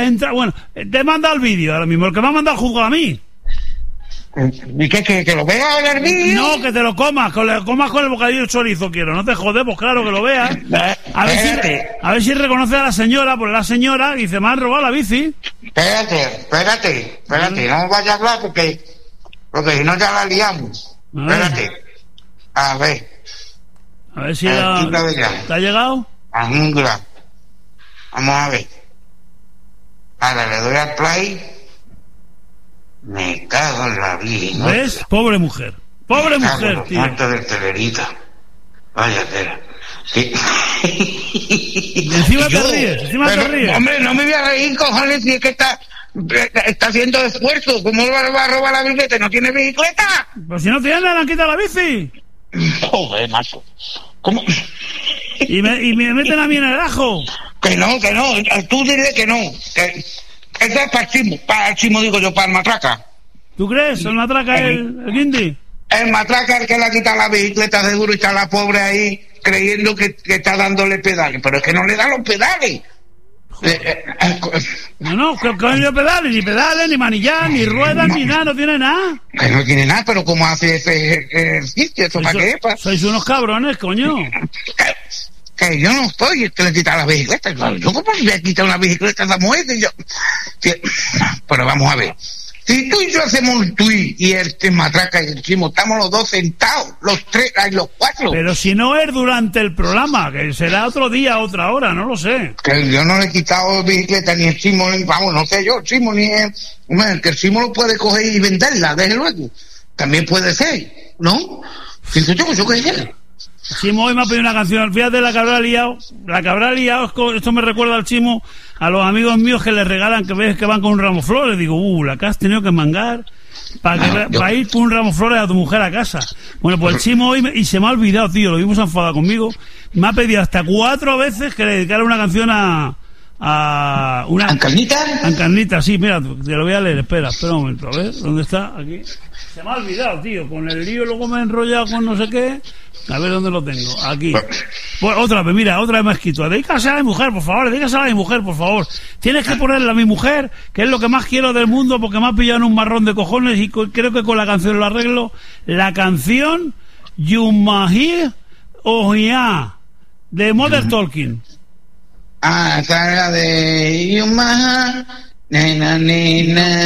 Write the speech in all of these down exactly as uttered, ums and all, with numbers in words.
entra, bueno, te he mandado el vídeo ahora mismo, el que me ha mandado el juzgado a mí. ¿Y qué? ¿Que, que lo vea en el vídeo? No, que te lo comas, que lo comas con el bocadillo chorizo quiero, no te jodemos, claro, que lo veas. A ver si, a ver si reconoce a la señora, pues la señora dice, me han robado la bici. Espérate, espérate, espérate, no vayas a hablar porque, porque si no ya la liamos. Espérate, a ver. A ver si la, ¿te ha llegado? Angla. Vamos a ver. Ahora le doy al play. Me cago en la vida. ¿Ves? Pobre mujer. Pobre me mujer, cago tío. Muerto del telerita. Vaya tela. Sí. Y encima yo, te ríes, encima pero, te ríes. Hombre, no me voy a reír, cojones, si es que está, está haciendo esfuerzo. ¿Cómo va, va a robar la bicicleta? ¿No tiene bicicleta? Pues si no tiene, le han quitado la bici. Joder, macho. ¿Cómo? Y me, y me meten a mí en el ajo. Que no, que no. Tú dile que no. Que... Eso es para el chimo, para el chimo digo yo, para el matraca. ¿Tú crees? ¿El matraca es el, el guindi? El matraca es el que le ha quitado la bicicleta seguro y está la pobre ahí creyendo que, que está dándole pedales, pero es que no le da los pedales. Eh, eh, eh, no, no, que coño pedales, ni pedales, ni manillar, ni ruedas, no, ni nada, no tiene nada. Que no tiene nada, pero ¿cómo hace ese ejercicio? ¿Eso para qué? Pa? Sois unos cabrones, coño. Que, que yo no estoy, el que le quita la bicicleta. Yo cómo le he quitado una bicicleta a esa mujer. Yo... Pero vamos a ver. Si tú y yo hacemos un tuit y el que matraca y el chimo, estamos los dos sentados, los tres, los cuatro. Pero si no es durante el programa, que será otro día, otra hora, no lo sé. Que yo no le he quitado bicicleta ni el chimo, ni, vamos, no sé yo, el chimo ni el... Bueno, que el chimo lo puede coger y venderla, desde luego. También puede ser, ¿no? Siento yo, yo qué sé. Chimo hoy me ha pedido una canción, fíjate la que habrá liado, la que habrá liado, esto me recuerda al Chimo, a los amigos míos que les regalan, que ves que van con un ramo de flores, digo, uh, la que has tenido que mangar para que, no, yo... ir con un ramo de flores a tu mujer a casa. Bueno, pues el Chimo hoy, me, y se me ha olvidado, tío, lo vimos enfadado conmigo, me ha pedido hasta cuatro veces que le dedicara una canción a... a una... ¿Ancarnita? Ancarnita, sí, mira, te lo voy a leer, espera, espera un momento, a ver, ¿dónde está? Aquí. Se me ha olvidado, tío, con el lío luego me he enrollado con no sé qué. A ver dónde lo tengo, aquí. Pues otra vez, mira, otra vez me ha escrito. Dedícase a mi mujer, por favor, dedícase a mi mujer, por favor. Tienes que ponerle a mi mujer, que es lo que más quiero del mundo, porque me ha pillado en un marrón de cojones y creo que con la canción lo arreglo. La canción Yumahir Ohia de Modern Talking. Ah, esa era de Yumahir. Nena, nena,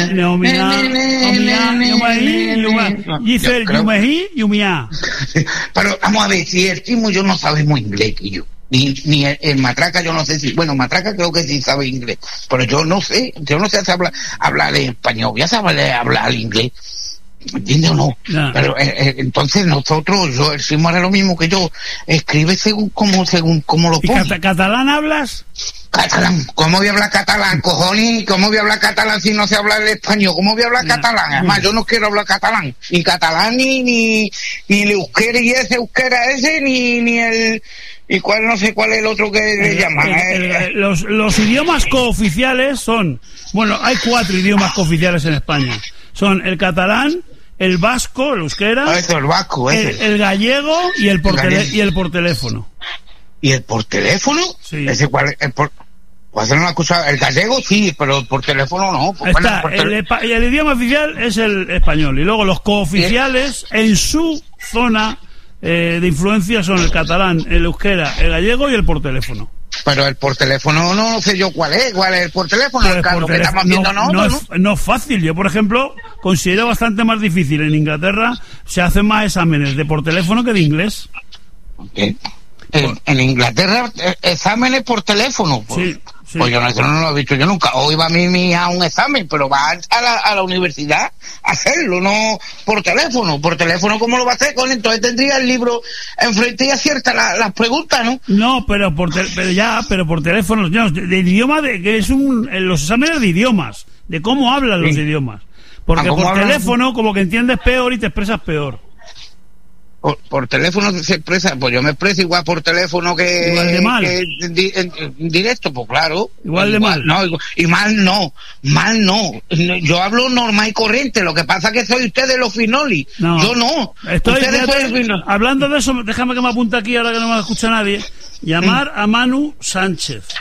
dice Yumejí, Yumia. Pero vamos a ver, si el Chimo yo no sabemos inglés, y yo. Ni, ni el, el matraca yo no sé si, bueno, matraca creo que sí sabe inglés, pero yo no sé, yo no sé hablar, hablar español, ya sabe hablar inglés. ¿Entiendes o no? no. Pero eh, eh, entonces nosotros, yo, el Chimo era lo mismo que yo, escribe según como según como lo pone. ¿Y catalán hablas? Catalán, ¿cómo voy a hablar catalán, cojones? ¿Cómo voy a hablar catalán si no sé hablar el español? ¿Cómo voy a hablar no. catalán? Además, yo no quiero hablar catalán, ni catalán, ni ni, ni el euskera y ese euskera ese, ni, ni el... ¿Y cuál? No sé cuál es el otro que le llaman. El, el, el, los, los idiomas cooficiales son... Bueno, hay cuatro idiomas cooficiales en España. Son el catalán, el vasco, el euskera... Eso, el vasco, ese. El, el gallego y el, por el tele, y el por teléfono. ¿Y el por teléfono? Sí. Ese cuál, el por... Pues una cosa, el gallego sí, pero por teléfono no. Pues Está, bueno, por el, el, el idioma oficial es el español y luego los cooficiales en su zona eh, de influencia son el catalán, el euskera, el gallego y el por teléfono. Pero el por teléfono no sé yo cuál es, cuál es el por teléfono, el por lo que estamos viendo no, nosotros, no, es, ¿no? no es fácil, yo por ejemplo considero bastante más difícil, en Inglaterra se hacen más exámenes de por teléfono que de inglés. Okay. En, en Inglaterra exámenes por teléfono, pues, sí, sí. pues yo no, eso no lo he visto yo nunca. Hoy va mi hija a un examen, pero va a la, a la universidad a hacerlo, no por teléfono. Por teléfono, ¿cómo lo va a hacer? Con entonces tendría el libro enfrente y acierta la, las preguntas, ¿no? No, pero por te, pero ya, pero por teléfono, no, de, de idioma, de que es un los exámenes de idiomas, de cómo hablan los sí. idiomas, porque por hablan? teléfono como que entiendes peor y te expresas peor. Por, por teléfono se expresa, pues yo me expreso igual por teléfono que, igual de mal. que di, en, en directo, pues claro. Igual de igual, mal. No, y mal no, mal no. Yo hablo normal y corriente, lo que pasa es que soy usted de los finoli. No. Yo no. Estoy fíjate, hablando de eso, déjame que me apunte aquí ahora que no me escucha nadie. Llamar mm. a Manu Sánchez.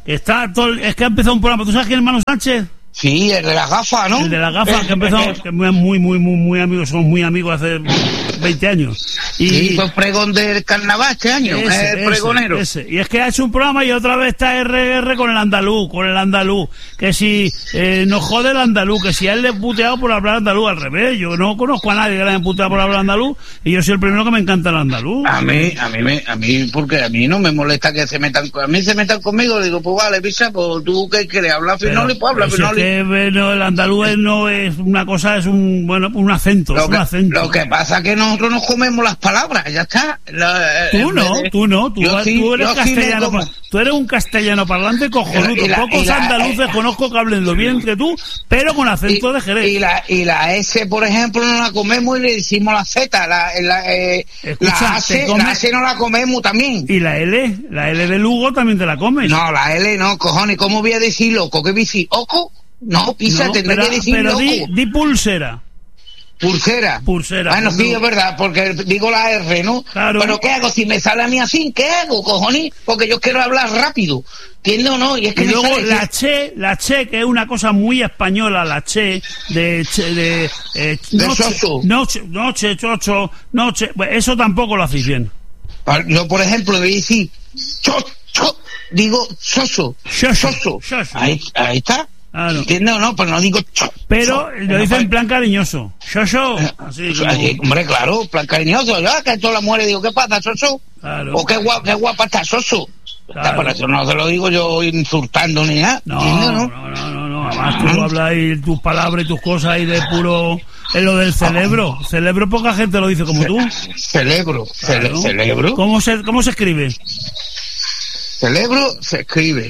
está todo, es que ha empezado un programa. ¿Tú sabes quién es Manu Sánchez? Sí, el de las gafas, ¿no? El de las gafas, que empezó, que muy, muy, muy, muy, muy amigos, somos muy amigos hace veinte años. Y sí, fue pregón del carnaval este año, ese, el pregonero. Ese, ese. Y es que ha hecho un programa y otra vez está R R con el andaluz, con el andaluz. Que si eh, nos jode el andaluz, que si a él le he puteado por hablar andaluz, al revés. Yo no conozco a nadie que le haya puteado por hablar andaluz y yo soy el primero que me encanta el andaluz. A mí, a mí, me, a mí, porque a mí no me molesta que se metan, a mí se metan conmigo, digo, pues vale, pisa, pues tú qué quieres, hablar finoli, pues habla finoli. Si es que, no, el andaluz no es una cosa, es un, bueno, un acento, lo es que, un acento. Lo que pasa es que nosotros nos comemos las palabras, ya está. La, tú no, de, tú no, tú, sí, tú eres castellano, sí tú eres un castellano parlante cojonudo. La, Pocos la, andaluces eh, conozco que hablen lo bien que tú, pero con acento y, de Jerez. Y la, y la S, por ejemplo, no la comemos y le decimos la Z, la, la, eh, Escucha, la, AC, la AC no la comemos también. Y la L, la L de Lugo también te la comes. No, la L no, cojones, ¿cómo voy a decir loco? ¿Qué voy a decir? ¿Oco? No, pisa, no, tendré pero, que decir pero loco. Di, di pulsera. Pulsera. Pulsera. Bueno, sí, es verdad, porque digo la R, ¿no? Claro. Pero ¿qué hago? Si me sale a mí así, ¿qué hago, cojones? Porque yo quiero hablar rápido. ¿Entiendes o no? Y, es que y me luego sale la che, la che, que es una cosa muy española, la che, de... Che, de, eh, de noche, soso. Noche, noche, chocho, noche... Eso tampoco lo hacéis bien. Yo, por ejemplo, voy a decir... Cho, cho, digo soso. Soso. Soso. Soso. Ahí, ahí está. Claro. ¿Entiendes o no? Pero no digo... Cho, pero cho, lo dice en plan cariñoso. Soso. Así como... Hombre, claro, plan cariñoso. Yo que todas las mujeres digo, ¿qué pasa, soso? Claro. O qué guapa, qué guapa está, soso. Claro. Para eso no se lo digo yo insultando ni nada. No, no, no, no, no, no. Además tú hablas ahí tus palabras y tus cosas ahí de puro... Es lo del celebro. Celebro poca gente lo dice como tú. Celebro. Claro. Celebro. ¿Cómo se, cómo se escribe? Celebro se escribe.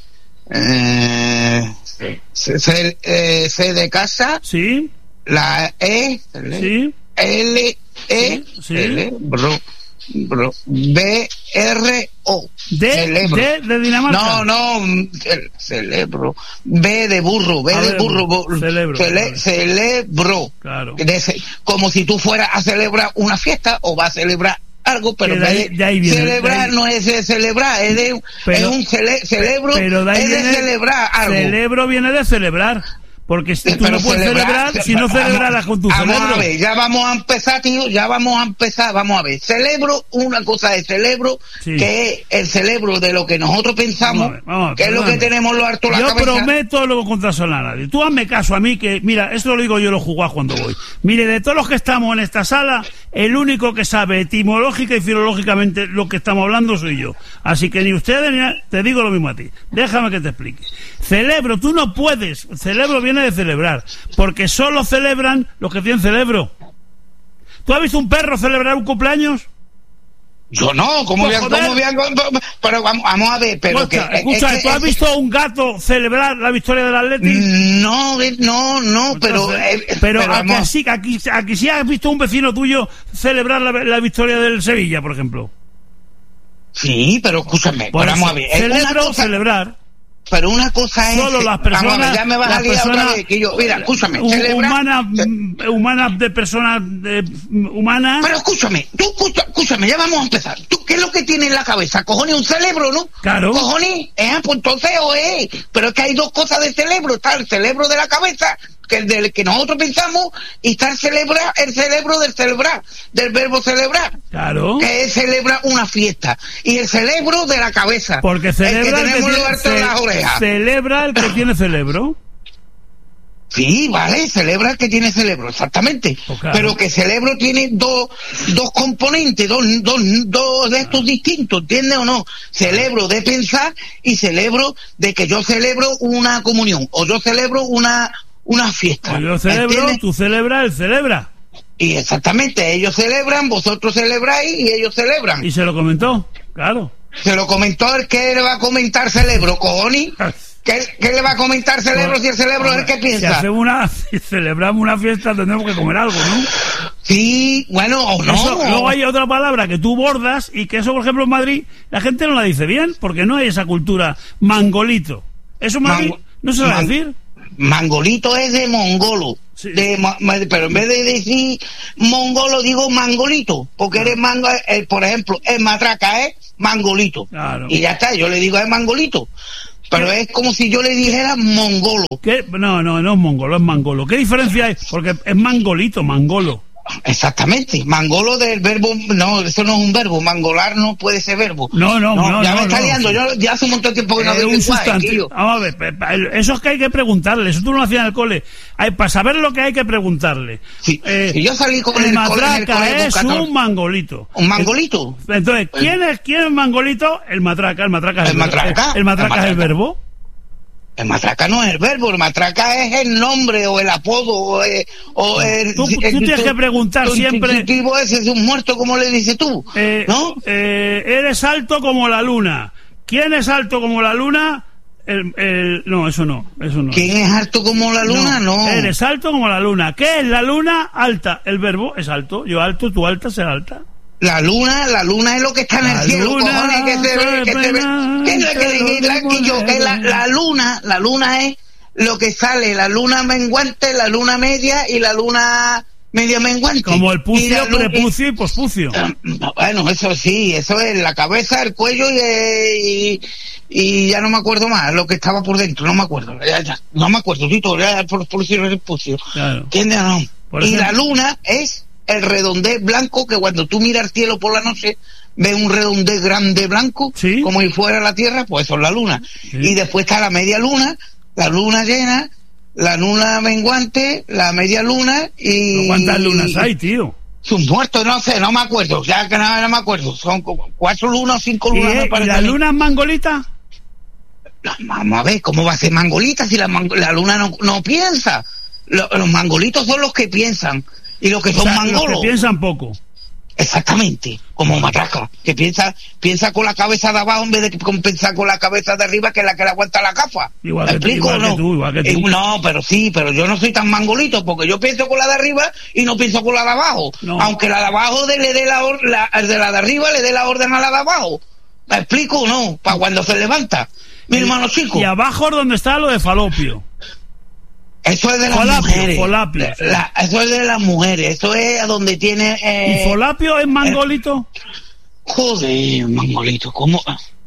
Eh, C, C, eh, C de casa. Sí. La E. Sí. L, E. Sí. L, bro. Bro, B, R, O. D, celebro. D de Dinamarca. No, no, ce, celebro. B de burro, B a de ver, burro. Bo, celebro. Cele, vale. Celebro. Claro. De, como si tú fueras a celebrar una fiesta o vas a celebrar algo, pero de ahí, de ahí viene, celebrar de ahí. No es de celebrar, es de pero, es un cele, celebro, pero de ahí es viene, de celebrar algo. Celebro viene de celebrar. Porque si tú pero no puedes celebrar, celebrar si no celebras con tu vamos cerebro. A ver, ya vamos a empezar, tío, ya vamos a empezar, vamos a ver. Celebro, una cosa de celebro, sí. que es el cerebro de lo que nosotros pensamos, vamos a ver, vamos a ver, que es lo que tenemos lo harto la Yo cabeza. prometo no contrasonar a nadie. Tú hazme caso a mí, que mira, esto lo digo yo, lo jugué cuando voy. Mire, de todos los que estamos en esta sala, el único que sabe etimológica y filológicamente lo que estamos hablando soy yo. Así que ni ustedes ni te digo lo mismo a ti. Déjame que te explique. Celebro, tú no puedes. Celebro viene de celebrar. Porque solo celebran los que tienen cerebro. ¿Tú has visto un perro celebrar un cumpleaños? Yo no, ¿cómo voy a, cómo voy a, pero vamos, vamos a ver, pero escucha, que, escucha, es, ¿tú has es, visto a un gato celebrar la victoria del Atleti? No, no, no, Entonces, pero eh, pero, pero aquí, sí, aquí, aquí sí has visto a un vecino tuyo celebrar la, la victoria del Sevilla, por ejemplo. Sí, pero escúchame, pero vamos a ver. Celebro, cosa, celebrar. Pero una cosa es... Solo las personas... Vamos a ver, ya me vas a liar otra vez, que yo... Mira, escúchame, celebrar... Humanas, humanas de personas de, humanas... Pero escúchame, tú, escúchame, ya vamos a empezar. ¿Tú qué es lo que tienes en la cabeza? Cojones, un cerebro, ¿no? Claro. Cojones, eh, pues entonces, oye, pero es que hay dos cosas de cerebro. Está el cerebro de la cabeza, que el del que nosotros pensamos, y está el cerebro, el cerebro del celebrar, del verbo celebrar. Claro. Que es celebrar una fiesta. Y el cerebro de la cabeza. Porque celebra el que tenemos el que tiene, tiene, las orejas. Celebra el que tiene cerebro. Sí, vale, celebra el que tiene cerebro, exactamente. Oh, claro. Pero que cerebro tiene dos dos componentes, dos, dos, dos de estos distintos, ¿entiendes o no? Cerebro de pensar y cerebro de que yo celebro una comunión o yo celebro una una fiesta. Pues yo celebro, ¿entiendes? Tú celebras, él celebra. Y exactamente, ellos celebran, vosotros celebráis y ellos celebran. Y se lo comentó, claro. Se lo comentó el que le va a comentar cerebro, cojones. ¿Qué, ¿Qué le va a comentar cerebro pues, si el cerebro es el que piensa? Si hacemos una, si celebramos una fiesta tendremos que comer algo, ¿no? Sí, bueno, o no. Eso, luego hay otra palabra que tú bordas y que eso, por ejemplo, en Madrid la gente no la dice bien porque no hay esa cultura mangolito. Eso en Madrid Mango, no se va man, a decir. Mangolito es de mongolo. Sí. De, pero en vez de decir mongolo digo mangolito, porque eres mango, eh, por ejemplo, el matraca es mangolito. Claro. Y ya está, yo le digo es mangolito. pero es como si yo le dijera mongolo. ¿Qué? No, no, no es mongolo, es mangolo. ¿Qué diferencia hay? Porque es mangolito, mangolo. Exactamente, mangolo del verbo, no, eso no es un verbo, mangolar no puede ser verbo. No, no, no. no ya no, me está no, liando, sí. yo ya hace un montón de tiempo que no Eh, digo un sustantivo. guay, Vamos a ver, eso es que hay que preguntarle, eso tú no lo hacías en el cole. Hay, para saber lo que hay que preguntarle. Sí, eh, si yo salí con el, el matraca cole, en el es cole un mangolito. ¿Un mangolito? Entonces, ¿quién es, quién es mangolito? El matraca, el matraca es el, el matraca. El, el matraca, el matraca es el verbo. El matraca no es el verbo, el matraca es el nombre o el apodo o el... O el tú, tú el, tienes tu, que preguntar tu, siempre... Tu ese es un muerto, como le dices tú, eh, ¿no? Eh, eres alto como la luna. ¿Quién es alto como la luna? El, el, no, eso no, eso no. ¿Quién es alto como la luna? No, no. Eres alto como la luna. ¿Qué es la luna? Alta. El verbo es alto. Yo alto, tú alta, ser alta. La luna, la luna es lo que está en la el cielo, luna, cojones, que se ve, que se ve. ¿Qué es lo que, la, que yo, que la, la luna, la luna es lo que sale, la luna menguante, la luna media y la luna media menguante. Como el pucio, luna, prepucio y pospucio. Bueno, eso sí, eso es la cabeza, el cuello y, y, y ya no me acuerdo más, lo que estaba por dentro, no me acuerdo, ya, ya, no me acuerdo, Tito, ya por pucio y pucio. Claro. ¿Entiendes? No. Por y ejemplo, la luna es el redondez blanco que cuando tú miras el cielo por la noche ves un redondez grande blanco, ¿sí? Como si fuera la Tierra, pues eso es la luna. ¿Sí? Y después está la media luna, la luna llena, la luna menguante, la media luna y... ¿Cuántas lunas hay, tío? Sus muertos, no sé, no me acuerdo, ya que nada, no me acuerdo. Son como cuatro lunas o cinco lunas. ¿Y, me ¿y parece la luna es mangolita? Vamos a ver, ¿cómo va a ser mangolita si la, mang la luna no, no piensa? Lo, los mangolitos son los que piensan y los que son o sea, mangolos. Los que piensan poco. Exactamente, como matraca, que piensa piensa con la cabeza de abajo en vez de pensar con la cabeza de arriba, que es la que le aguanta la gafa. Igual ¿Me que, explico igual o no? Que tú, igual que tú. Eh, no, pero sí, pero yo no soy tan mangolito, porque yo pienso con la de arriba y no pienso con la de abajo. No. Aunque la de abajo de, le dé la, or, la de la de arriba le dé la orden a la de abajo. ¿Me explico o no? Para cuando se levanta. Mi y, hermano chico. Y abajo es donde está lo de falopio. Eso es de las folapio, mujeres. Folapio, sí. La, eso es de las mujeres. Eso es a donde tiene... Eh, ¿Y folapio es mangolito? Eh, joder, mangolito, ¿cómo...?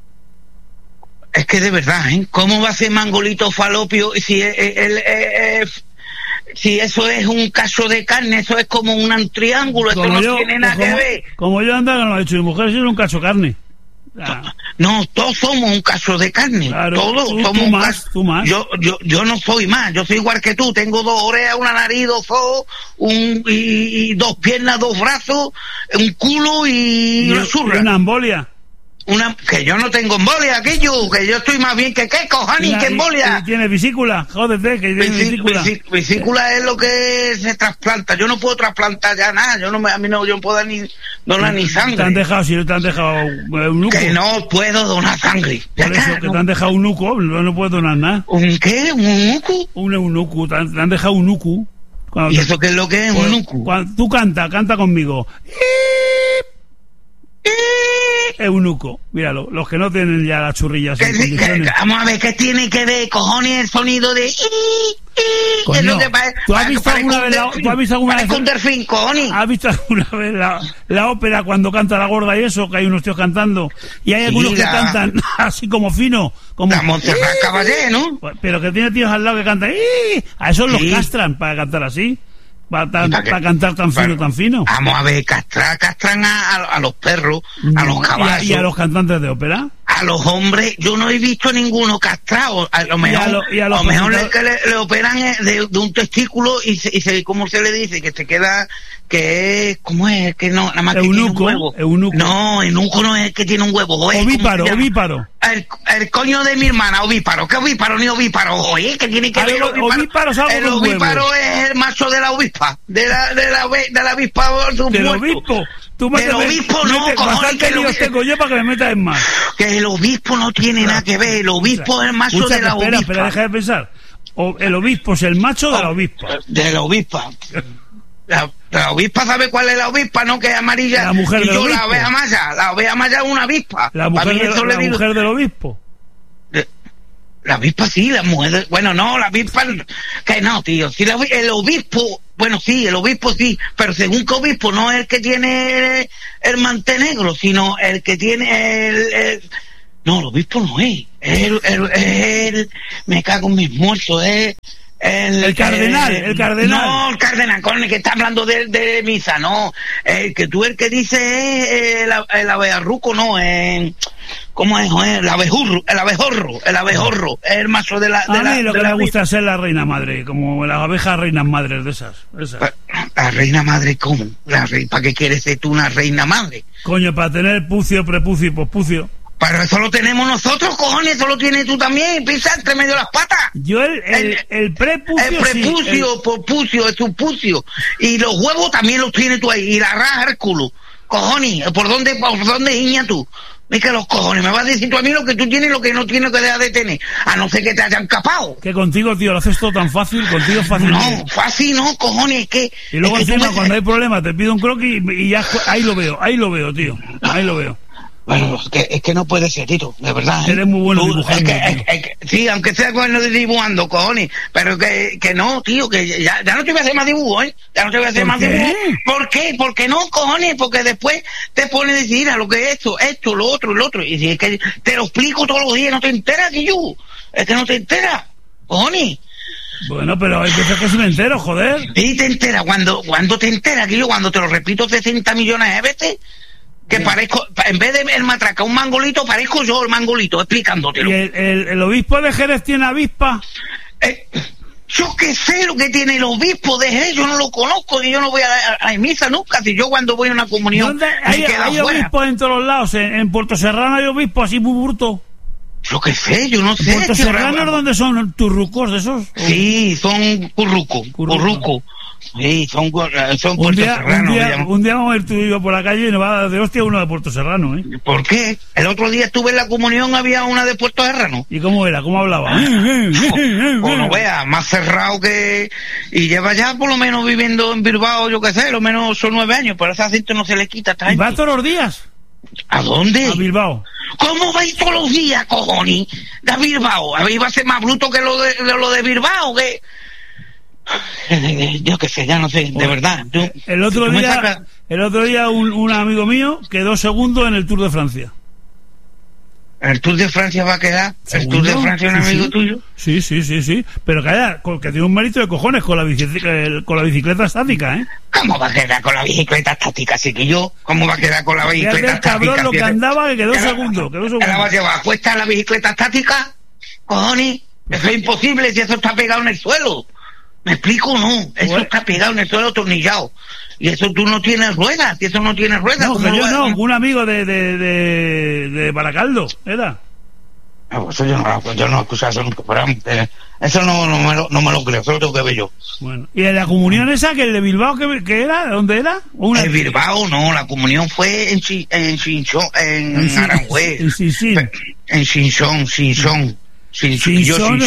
Es que de verdad, ¿eh? ¿Cómo va a ser mangolito falopio si el, el, el, el, si eso es un cacho de carne? Eso es como un triángulo, eso no yo, tiene nada como, que ver. Como yo ando, no lo he hecho, mi mujer es un cacho de carne. Ah. No, todos somos un cacho de carne. Claro, todos tú, somos tú un más, cacho. tú más. Yo, yo, yo no soy más. Yo soy igual que tú. Tengo dos orejas, una nariz, dos ojos, un, y, y dos piernas, dos brazos, un culo y, y una zurra. Y una embolia. Una, que yo no tengo embolia, aquello, que yo estoy más bien que qué, cojones, que embolia. Y, y tiene vesícula, jódete, que tiene vesícula. Vesícula es lo que se trasplanta. Yo no puedo trasplantar ya nada. Yo no me, a mí no, yo no puedo dar ni donar ni sangre. Te han dejado, si no te han dejado un nuco. Que no puedo donar sangre. Por eso, está, que no. Te han dejado un nuco, no, no puedes donar nada. ¿Un qué? ¿Un nuco? Un eunuco, te han, te han dejado un nuco. ¿Y te, eso qué es lo que es un nuco? Cuando, tú canta, canta conmigo. Eunuco, míralo, los que no tienen ya las churrillas en condiciones. Que, vamos a ver, ¿qué tiene que ver, cojones, el sonido de... Coño, ¿tú has visto alguna vez la, ¿tú has visto alguna vez, un delfín, cojones? ¿Has visto alguna vez la, la ópera cuando canta la gorda y eso? Que hay unos tíos cantando y hay sí, algunos la, que cantan así como fino, como... La Montserrat Caballé, ¿no? Pero que tiene tíos al lado que cantan... A esos sí. Los castran para cantar así. Para, tan, para, para cantar tan fino, bueno, tan fino. Vamos a ver, castrar, castran a, a, a los perros, no, a los caballos. ¿Y a, ¿Y a los cantantes de ópera? A los hombres, yo no he visto ninguno castrado. A lo mejor, a lo, a lo mejor le, que le, le operan de, de un testículo y se, y se, ¿cómo se le dice? Que se queda, que es, ¿cómo es? Que no, nada más que eunuco, tiene un huevo. Eunuco. No, eunuco no es el que tiene un huevo. Ovíparo, ovíparo. El, el coño de mi hermana, ovíparo. ¿Qué ovíparo ni ovíparo? Oye, ¿qué tiene que ver el ovíparo? Ovíparo el ovíparo huevo. Es el macho de la ovispa. De la, de la, de la avispa. Del obispo. Tú del obispo no, mete, cojones, que líos tengo yo para que me metas en más. Que el obispo no tiene nada que ver, el obispo o sea, es el macho mucha, de la espera, obispa. Espera, deja de pensar. O, el obispo es el macho o, de la obispa. De la obispa. La, la obispa sabe cuál es la obispa, ¿no? Que es amarilla. La mujer y del yo obispo. la oveja maya, la oveja maya es una avispa. La mujer, de, eso la le mujer del obispo. De, la avispa sí, la mujer de, bueno, no, la avispa que no, tío. Si la, el obispo, bueno, sí, el obispo sí, pero según que obispo no es el que tiene el, el mantenegro, sino el que tiene el, el No, el obispo no es. El, el, el, me cago en mis muertos, es... El, el cardenal, el, el cardenal. No, el cardenal, con el que está hablando de, de misa, no. El que tú el que dice es el, el abejarruco, no. El, ¿Cómo es? El abejurro, el abejorro, el abejorro. Es el mazo de la... De a la, mí lo de que la me gusta es ser la reina madre, como las abejas reinas madres de esas. esas. La reina madre, ¿cómo? La rey, ¿para qué quieres ser tú una reina madre? Coño, para tener pucio, prepucio y pospucio. Pero eso lo tenemos nosotros, cojones, eso lo tienes tú también, pisa entre medio de las patas. Yo el, el, el, el prepucio, el prepucio, sí, el... pospucio, el subpucio. Y los huevos también los tienes tú ahí, y la raja el culo. Cojones, ¿por dónde, por dónde guiña tú? Es que los cojones, me vas a decir tú a mí lo que tú tienes y lo que no tienes que dejar de tener, a no ser que te hayan capado. Que contigo, tío, lo haces todo tan fácil, contigo es fácil. No, fácil no, cojones, es que... Y luego es que encima, me... cuando hay problemas, te pido un croquis y, y ya, ahí lo veo, ahí lo veo, tío, ahí lo veo. Bueno, es que, es que no puede ser, Tito, de verdad. ¿eh? Eres muy bueno dibujando. Es que, es, es que, sí, aunque sea bueno dibujando, cojones, pero que, que no, tío, que ya, ya no te voy a hacer más dibujo, ¿eh? Ya no te voy a hacer más dibujo. ¿Por qué? Porque no, cojones, porque después te pones a decir a lo que es esto, esto, lo otro, lo otro. Y si es que te lo explico todos los días, no te enteras, que yo. Es que no te enteras, cojones. Bueno, pero hay veces que sí me entero, joder. Sí, te enteras. Cuando, cuando te enteras, que yo, cuando te lo repito sesenta millones de veces, que sí. Parezco, en vez de el matraca un mangolito, parezco yo el mangolito, explicándotelo. ¿Y el, el, el obispo de Jerez tiene avispa? Eh, yo qué sé lo que tiene el obispo de Jerez, yo no lo conozco, y yo no voy a, a, a misa nunca, si yo cuando voy a una comunión... ¿Dónde hay, hay obispos en todos los lados? ¿En, en Puerto Serrano hay obispos así muy burtos? Yo qué sé, yo no sé. ¿Puerto Serrano es donde son turrucos de esos? Sí, son currucos, currucos. Sí, son, son un Puerto día, Serrano. Un día, un día vamos a ir tú y yo por la calle y nos va a dar de hostia uno de Puerto Serrano, ¿eh? ¿Por qué? El otro día estuve en la comunión, había una de Puerto Serrano. ¿Y cómo era? ¿Cómo hablaba? O no veas, más cerrado que... Y lleva ya por lo menos viviendo en Bilbao, yo qué sé, lo menos son nueve años, pero ese acento no se le quita. ¿Y va todos los días? ¿A dónde? A Bilbao. ¿Cómo vais todos los días, cojones? De Bilbao. A mí va a ser más bruto que lo de, de lo de Bilbao, que... Yo qué sé, ya no sé, de verdad. Tú, el otro tú día, sacas... el otro día un, un amigo mío quedó segundo en el Tour de Francia. ¿El Tour de Francia va a quedar? ¿Segundo? ¿El Tour de Francia es un sí, amigo sí. tuyo? Sí, sí, sí, sí. Pero calla, que tiene un mérito de cojones con la bicicleta, con la bicicleta estática, ¿eh? ¿Cómo va a quedar con la bicicleta estática, chiquillo? ¿Cómo va a quedar con la bicicleta el estática? Cabrón, lo que andaba, que quedó segundo, quedó segundo. ¿La vas a llevar a cuesta la bicicleta estática? Cojones, eso es imposible si eso está pegado en el suelo. ¿Me explico? No, eso bueno. está pegado en el suelo atornillado. Y eso tú no tienes ruedas, y eso no tiene ruedas. No, que yo no, un amigo de, de, de, de Baracaldo, ¿era? No, eso yo no, yo no he escuchado eso nunca, pero eh, eso no, no, me lo, no me lo creo, eso lo tengo que ver yo. Bueno, ¿y en la comunión esa, que el de Bilbao, que, que era? ¿Dónde era? Una... El Bilbao no, la comunión fue en Chi, en Chinchón, en, en Aranjuez. En Chinchón. En Chinchón, Chinchón. Chinchón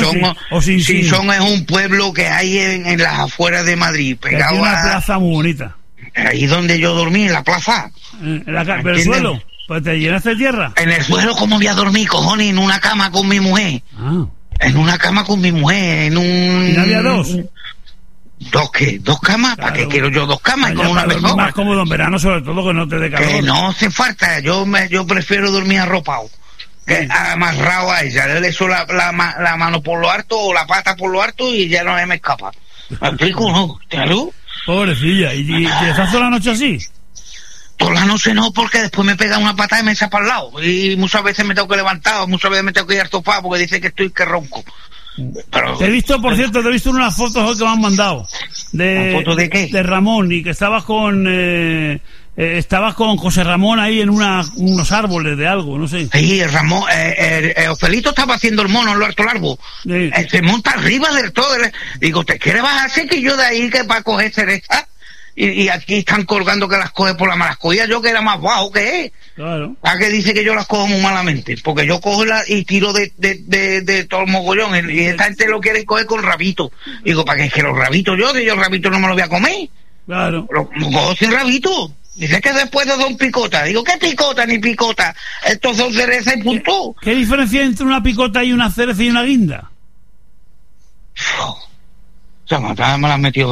es un pueblo que hay en, en las afueras de Madrid, pegado una a... plaza muy bonita. Ahí donde yo dormí, en la plaza. En la ca... ¿Pero el suelo? Pues te llenaste de tierra. En el suelo, ¿cómo voy a dormir, cojones? En una cama con mi mujer. Ah. En una cama con mi mujer, en un... ¿Y no había dos? ¿Dos qué? ¿Dos camas? Claro. ¿Para qué quiero yo dos camas? No, con una mejor. Más cómodo en verano, sobre todo, que no te dé calor. Que no hace falta, yo me, yo prefiero dormir arropado. Que sí. Amarrado a ella, le echo la, la, la mano por lo alto o la pata por lo alto y ya no me escapa. ¿Me explico? ¿No? ¿Claro? Pobrecilla, ¿y, y te estás toda la noche así? Toda la noche no, porque después me pega una patada y me echa para el lado. Y muchas veces me tengo que levantar, muchas veces me tengo que ir al sofá porque dice que estoy que ronco. Pero, te he visto, por cierto, te he visto unas fotos hoy que me han mandado. De, ¿Fotos de qué? De Ramón, y que estabas con... Eh, eh, estabas con José Ramón ahí en una, unos árboles de algo, no sé. Sí, Ramón, eh, eh, Ofelito estaba haciendo el mono en lo alto largo. Sí. Eh, se monta arriba del todo. Le, digo, ¿te quieres bajarse que yo de ahí que para coger cereza? Y, y aquí están colgando que las coge por la mala. Las cogía yo que era más bajo que él. Claro. ¿A qué dice que yo las cojo muy malamente? Porque yo cojo la, y tiro de, de, de, de todo el mogollón. Y esta gente lo quiere coger con rabito. Digo, ¿para qué es que los rabitos yo? Que yo rabito no me los voy a comer. Claro. Lo, lo cojo sin rabito. Dice que después de don picota. Digo, ¿qué picota ni picota? Estos son cereza y punto. ¿Qué, ¿Qué diferencia hay entre una picota y una cereza y una guinda? O sea, me las has metido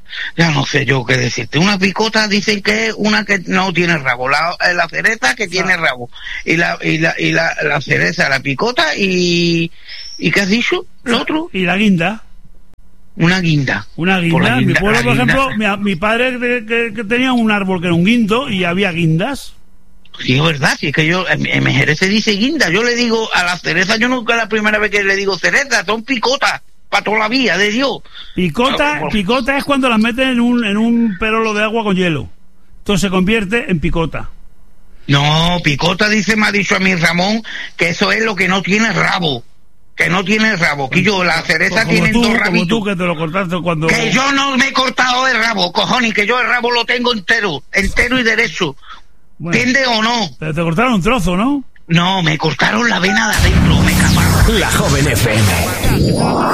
ya no sé yo qué decirte. Una picota dicen que es una que no tiene rabo, la, la cereza que tiene ah. rabo, y la y la y la, la cereza, la picota y ¿y qué has dicho? ¿Lo otro? Y la guinda. Una guinda. Una guinda. guinda mi pueblo, por guinda. ejemplo, mi, mi padre que, que, que tenía un árbol que era un guindo y había guindas. Sí, es verdad, sí, es que yo, en, en Jerez se dice guinda, yo le digo a la cereza, yo nunca es la primera vez que le digo cereza, son picotas, para toda la vida de Dios. Picota, no, picota es cuando las meten en un, en un perolo de agua con hielo, entonces se convierte en picota. No, picota dice, me ha dicho a mí Ramón, que eso es lo que no tiene rabo. Que no tiene rabo, que yo, la cereza tiene dos rabitos. Como tú, que te lo cortaste cuando... Que yo no me he cortado el rabo, cojones, que yo el rabo lo tengo entero, entero y derecho. Bueno, ¿entiendes o no? Pero te cortaron un trozo, ¿no? No, me cortaron la vena de adentro, me cagaron. La Joven F M.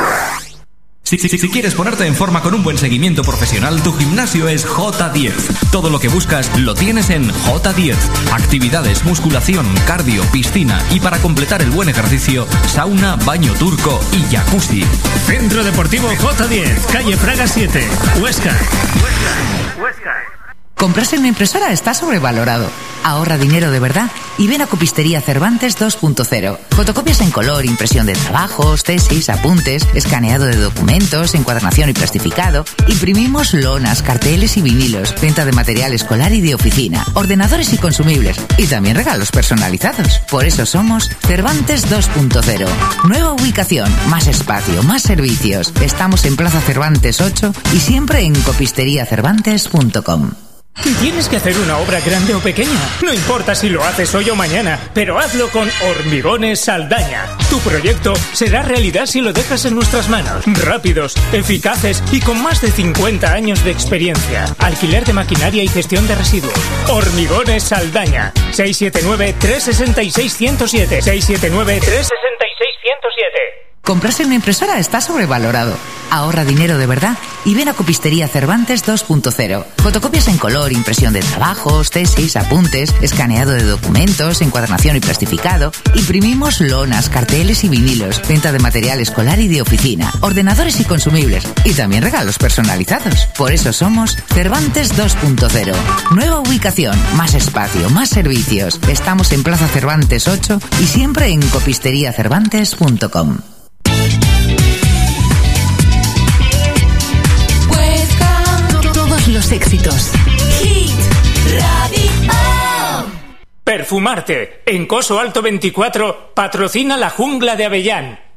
Si, si, si quieres ponerte en forma con un buen seguimiento profesional, tu gimnasio es J diez. Todo lo que buscas lo tienes en J diez. Actividades, musculación, cardio, piscina y para completar el buen ejercicio, sauna, baño turco y jacuzzi. Centro Deportivo J diez, calle Fraga siete, Huesca. Huesca. Huesca. Comprarse una impresora está sobrevalorado. Ahorra dinero de verdad y ven a Copistería Cervantes dos punto cero. Fotocopias en color, impresión de trabajos, tesis, apuntes, escaneado de documentos, encuadernación y plastificado. Imprimimos lonas, carteles y vinilos, venta de material escolar y de oficina, ordenadores y consumibles y también regalos personalizados. Por eso somos Cervantes dos punto cero. Nueva ubicación, más espacio, más servicios. Estamos en Plaza Cervantes ocho y siempre en copistería cervantes punto com. ¿Tienes que hacer una obra grande o pequeña? No importa si lo haces hoy o mañana, pero hazlo con Hormigones Saldaña. Tu proyecto será realidad si lo dejas en nuestras manos. Rápidos, eficaces y con más de cincuenta años de experiencia. Alquiler de maquinaria y gestión de residuos. Hormigones Saldaña. seis siete nueve, tres seis seis, uno cero siete. seis siete nueve, tres seis seis, uno cero siete. Comprarse una impresora está sobrevalorado. Ahorra dinero de verdad y ven a Copistería Cervantes dos punto cero. Fotocopias en color, impresión de trabajos, tesis, apuntes, escaneado de documentos, encuadernación y plastificado. Imprimimos lonas, carteles y vinilos, venta de material escolar y de oficina, ordenadores y consumibles y también regalos personalizados. Por eso somos Cervantes dos punto cero. Nueva ubicación, más espacio, más servicios. Estamos en Plaza Cervantes ocho y siempre en copistería cervantes punto com. Los éxitos. Hit Radio. Perfumarte. En Coso Alto veinticuatro patrocina La Jungla de Avellán.